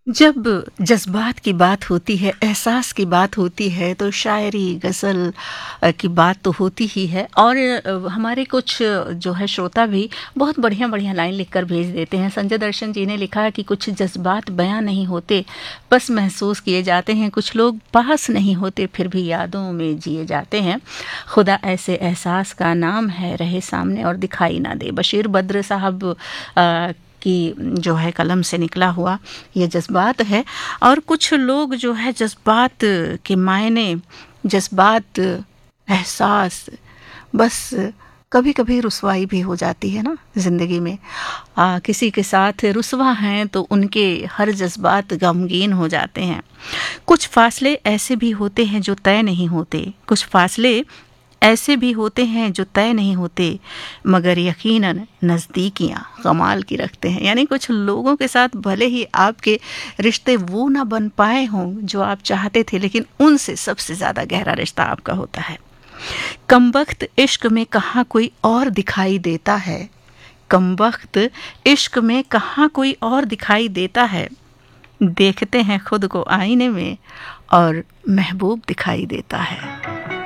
जब जज़्बात की बात होती है, एहसास की बात होती है तो शायरी, गज़ल की बात तो होती ही है और हमारे कुछ जो है श्रोता भी बहुत बढ़िया-बढ़िया लाइन लिखकर भेज देते हैं। संजय दर्शन जी ने लिखा है कि कुछ जज़्बात बयाँ नहीं होते, बस महसूस किए जाते हैं। कुछ लोग पास नहीं होते फिर भी यादों में जिए जाते हैं। खुदा ऐसे एहसास का नाम है, रहे सामने और दिखाई ना दे। बशीर बद्र साहब की जो है कलम से निकला हुआ ये जज्बात है। और कुछ लोग जो है जज्बात के मायने, जज्बात, एहसास, बस कभी कभी रुसवाई भी हो जाती है ना ज़िंदगी में। किसी के साथ रुसवा हैं तो उनके हर जज्बात गमगीन हो जाते हैं। कुछ फासले ऐसे भी होते हैं जो तय नहीं होते, कुछ फासले ऐसे भी होते हैं जो तय नहीं होते, मगर यकीनन नज़दीकियाँ कमाल की रखते हैं। यानी कुछ लोगों के साथ भले ही आपके रिश्ते वो ना बन पाए हों जो आप चाहते थे, लेकिन उनसे सबसे ज़्यादा गहरा रिश्ता आपका होता है। कमबख्त इश्क में कहाँ कोई और दिखाई देता है, कमबख्त इश्क में कहाँ कोई और दिखाई देता है। देखते हैं खुद को आईने में और महबूब दिखाई देता है।